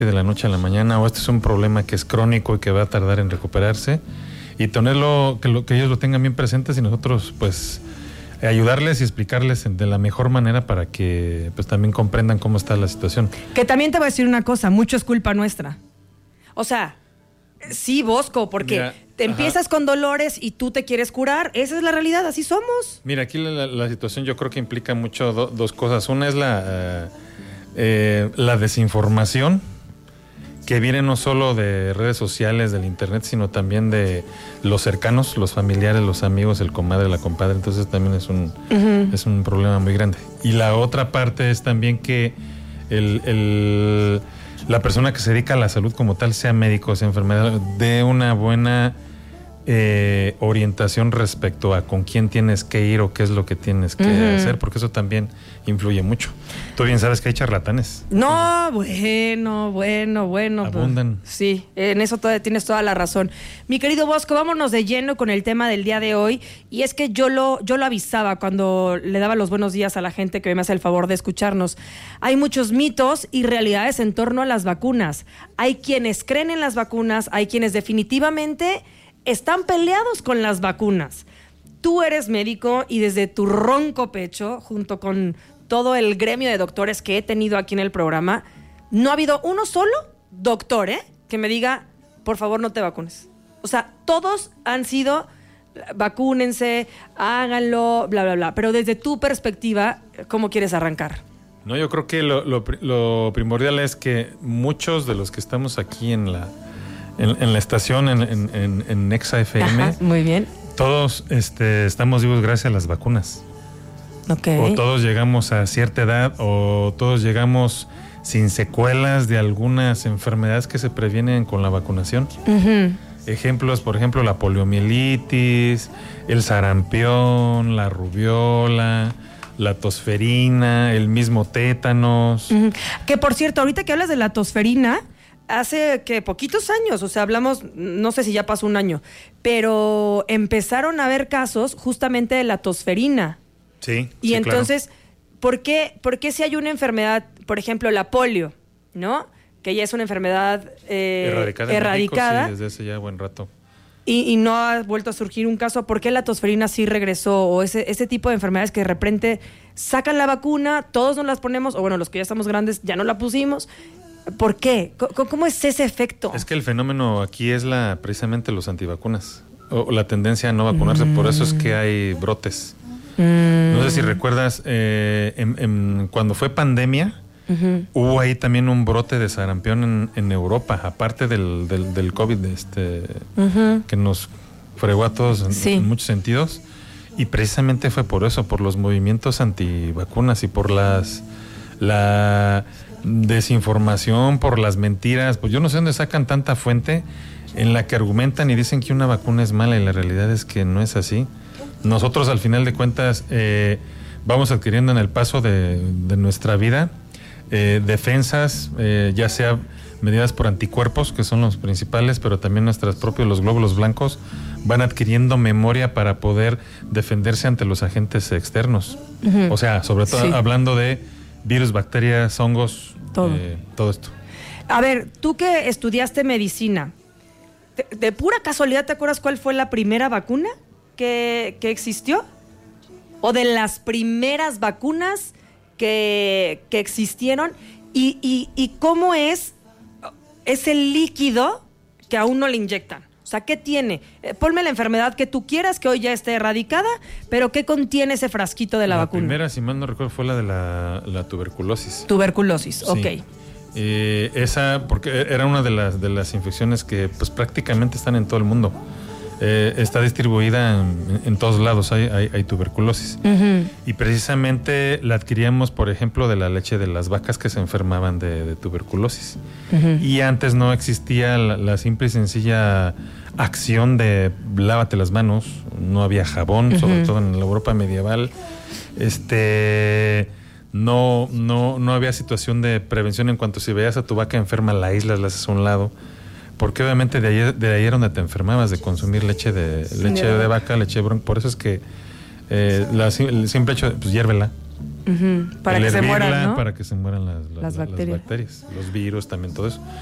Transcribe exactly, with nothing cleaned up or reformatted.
de la noche a la mañana, o este es un problema que es crónico y que va a tardar en recuperarse, y tenerlo, que, lo, que ellos lo tengan bien presentes y nosotros pues ayudarles y explicarles de la mejor manera para que pues también comprendan cómo está la situación. Que también te voy a decir una cosa, mucho es culpa nuestra. O sea, sí, Bosco, porque Mira, te empiezas ajá. con dolores y tú te quieres curar, esa es la realidad, así somos. Mira, aquí la, la situación yo creo que implica mucho do, dos cosas. Una es la, uh, eh, la desinformación, que viene no solo de redes sociales, del internet, sino también de los cercanos, los familiares, los amigos, el comadre, la compadre. Entonces también es un, uh-huh. es un problema muy grande. Y la otra parte es también que el, el, la persona que se dedica a la salud como tal, sea médico, sea enfermera, dé una buena eh, orientación respecto a con quién tienes que ir o qué es lo que tienes que uh-huh. hacer, porque eso también influye mucho. Tú bien sabes que hay charlatanes. No, bueno, bueno, bueno. Abundan. Pues, sí, en eso todavía tienes toda la razón. Mi querido Bosco, vámonos de lleno con el tema del día de hoy. Y es que yo lo, yo lo avisaba cuando le daba los buenos días a la gente que me hace el favor de escucharnos. Hay muchos mitos y realidades en torno a las vacunas. Hay quienes creen en las vacunas, hay quienes definitivamente están peleados con las vacunas. Tú eres médico y desde tu ronco pecho, junto con todo el gremio de doctores que he tenido aquí en el programa, no ha habido uno solo doctor, ¿eh? que me diga, por favor, no te vacunes. O sea, todos han sido, vacúnense, háganlo, bla, bla, bla. Pero desde tu perspectiva, ¿cómo quieres arrancar? No, yo creo que lo, lo, lo primordial es que muchos de los que estamos aquí en la, en, en la estación, en, en, en, en Nexa F M, ajá, muy bien. Todos este, estamos vivos gracias a las vacunas. Okay. O todos llegamos a cierta edad, o todos llegamos sin secuelas de algunas enfermedades que se previenen con la vacunación. Uh-huh. Ejemplos, por ejemplo, la poliomielitis, el sarampión, la rubiola, la tosferina, el mismo tétanos. Uh-huh. Que por cierto, ahorita que hablas de la tosferina, hace que poquitos años, o sea, hablamos, no sé si ya pasó un año, pero empezaron a haber casos justamente de la tosferina. Sí. Y sí, entonces, claro. ¿por qué, por qué si hay una enfermedad, por ejemplo, la polio, ¿no? Que ya es una enfermedad eh, erradicada, erradicada México, sí, desde hace ya buen rato. Y, y no ha vuelto a surgir un caso, ¿por qué la tosferina sí regresó? O ese, ese tipo de enfermedades que de repente sacan la vacuna, todos nos las ponemos, o bueno, los que ya estamos grandes ya no la pusimos. ¿Por qué? ¿Cómo, cómo es ese efecto? Es que el fenómeno aquí es la precisamente los antivacunas, o, o la tendencia a no vacunarse, mm. por eso es que hay brotes. Mm. No sé si recuerdas, eh, en, en, cuando fue pandemia, uh-huh. hubo ahí también un brote de sarampión en, en Europa, aparte del, del, del COVID, este, uh-huh. que nos fregó a todos en, sí. en muchos sentidos, y precisamente fue por eso, por los movimientos antivacunas y por las la desinformación, por las mentiras. Pues yo no sé dónde sacan tanta fuente en la que argumentan y dicen que una vacuna es mala, y la realidad es que no es así. Nosotros al final de cuentas eh, vamos adquiriendo en el paso de, de nuestra vida eh, defensas, eh, ya sea medidas por anticuerpos, que son los principales, pero también nuestros propios, los glóbulos blancos, van adquiriendo memoria para poder defenderse ante los agentes externos. Uh-huh. O sea, sobre todo sí. hablando de virus, bacterias, hongos, todo. Eh, todo esto. A ver, tú que estudiaste medicina, de, de pura casualidad, ¿te acuerdas cuál fue la primera vacuna que, que existió? ¿O de las primeras vacunas que, que existieron? ¿Y, y, y cómo es ese líquido que a uno le inyectan? O sea, ¿qué tiene? Eh, ponme la enfermedad que tú quieras, que hoy ya esté erradicada, pero ¿qué contiene ese frasquito de la, la vacuna? La primera, si mal no recuerdo, fue la de la, la tuberculosis. Tuberculosis, sí. ok. Eh, esa, porque era una de las, de las infecciones que pues prácticamente están en todo el mundo. Eh, está distribuida en, en todos lados, hay, hay, hay tuberculosis. Uh-huh. Y precisamente la adquiríamos, por ejemplo, de la leche de las vacas que se enfermaban de, de tuberculosis. Uh-huh. Y antes no existía la, la simple y sencilla acción de lávate las manos, no había jabón, uh-huh. sobre todo en la Europa medieval. Este... No, no, no había situación de prevención en cuanto si veías a tu vaca enferma, la aíslas, la haces a un lado. Porque obviamente de ahí, de ahí era donde te enfermabas, de consumir leche de leche de vaca, leche de bronco. Por eso es que eh, la, el simple hecho de, pues hiérvela, Uh-huh. Para El que se hervirla, mueran, ¿no? Para que se mueran las, las, Las las bacterias. bacterias, los virus, también todo eso.